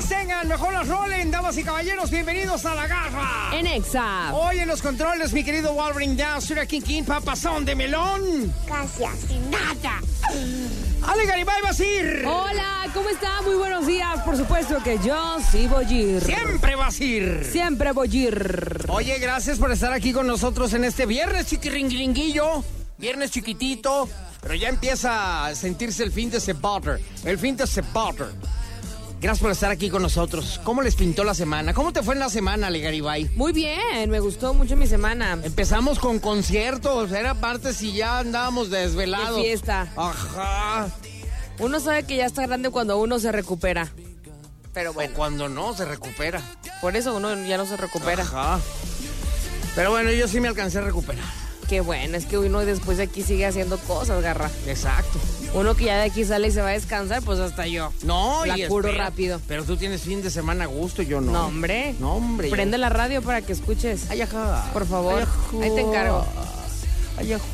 las tengan, mejor las rolen. Damas y caballeros, bienvenidos a La Garra. En Exa. Hoy en los controles, mi querido Wolverine Down, Sura King, papazón de melón. Gracias. Nada. Ale Garibay Basir. Hola, ¿cómo está? Muy buenos días. Por supuesto que yo sí voy a ir. Siempre Basir. Siempre voy a ir. Oye, gracias por estar aquí con nosotros en este viernes chiquiringuilinguillo. Viernes chiquitito, pero ya empieza a sentirse el fin de semana. El fin de semana. Gracias por estar aquí con nosotros. ¿Cómo les pintó la semana? ¿Cómo te fue en la semana, Ale Garibay? Muy bien, me gustó mucho mi semana. Empezamos con conciertos, era martes y ya andábamos desvelados. De fiesta. Ajá. Uno sabe que ya está grande cuando uno se recupera. Pero bueno. O cuando no, se recupera. Por eso uno ya no se recupera. Ajá. Pero bueno, yo sí me alcancé a recuperar. Qué bueno, es que uno después de aquí sigue haciendo cosas, Garra. Exacto. Uno que ya de aquí sale y se va a descansar, pues hasta yo. No, la y curo espera, rápido. Pero tú tienes fin de semana a gusto, yo no. No, hombre. No, hombre. Prende la radio para que escuches. Ay, ajá. Por favor. Ay, ajá. Ahí te encargo. Ay, ajá.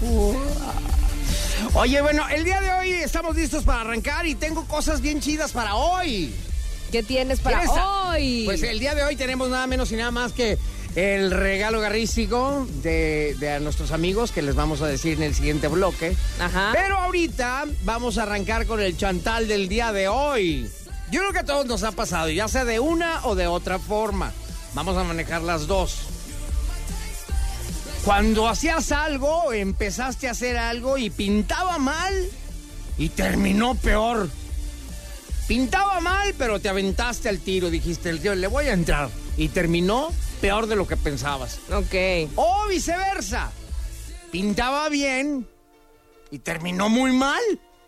Oye, bueno, el día de hoy estamos listos para arrancar y tengo cosas bien chidas para hoy. ¿Qué tienes para hoy? Pues el día de hoy tenemos nada menos y nada más que el regalo garrístico de a nuestros amigos que les vamos a decir en el siguiente bloque. Ajá. Pero ahorita vamos a arrancar con el chantal del día de hoy. Yo creo que a todos nos ha pasado, ya sea de una o de otra forma. Vamos a manejar las dos. Cuando hacías algo, empezaste a hacer algo y pintaba mal y terminó peor. Pintaba mal, pero te aventaste al tiro, dijiste, le voy a entrar. Y terminó peor de lo que pensabas. Ok. O viceversa. Pintaba bien y terminó muy mal.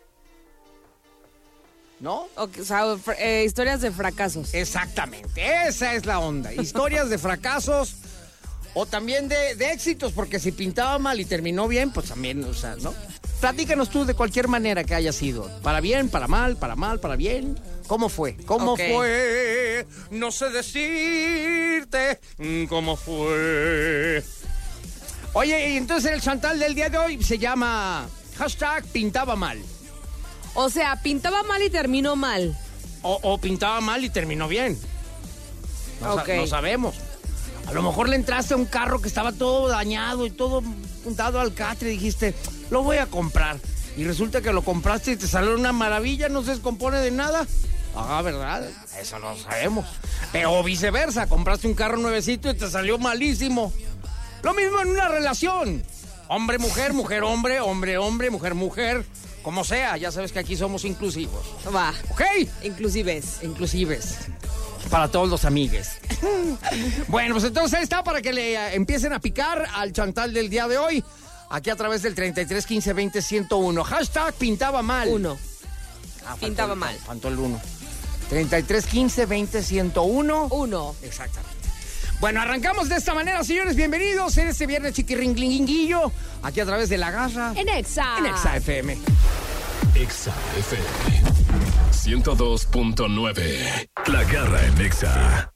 ¿No? O sea, historias de fracasos. Exactamente, esa es la onda. Historias de fracasos o también de éxitos, porque si pintaba mal y terminó bien, pues también, o sea, ¿no? Platícanos tú de cualquier manera que haya sido. Para bien, para mal, para bien. ¿Cómo fue? ¿Cómo fue? No sé decirte cómo fue. Oye, y entonces el chantal del día de hoy se llama #pintaba mal. O sea, pintaba mal y terminó mal. O pintaba mal y terminó bien. No sabemos. A lo mejor le entraste a un carro que estaba todo dañado y todo puntado al catre y dijiste, lo voy a comprar. Y resulta que lo compraste y te salió una maravilla, no se descompone de nada. Ah, ¿verdad? Eso no lo sabemos. Pero viceversa, compraste un carro nuevecito y te salió malísimo. Lo mismo en una relación. Hombre-mujer, mujer-hombre, hombre-hombre, mujer-mujer. Como sea, ya sabes que aquí somos inclusivos. Va. ¿Ok? Inclusives. Para todos los amigues. Bueno, pues entonces ahí está para que le empiecen a picar al chantal del día de hoy. Aquí a través del 33 15 20 101. #pintaba mal. 1. Pintaba mal. Faltó el 1. 33 15 20 101. 1. Exactamente. Bueno, arrancamos de esta manera, señores. Bienvenidos en este viernes chiquiringuinguillo. Aquí a través de La Garra. En Exa. En Exa FM. Exa FM 102.9. La Garra en Exa.